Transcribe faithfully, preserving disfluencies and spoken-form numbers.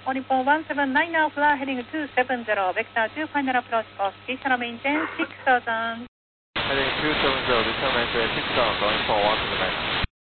Calling for one seven nine now, fly heading two seven zero, vector two, final approach for station maintain six thousand. Heading two seven zero, return maintain six thousand, going for one seven nine.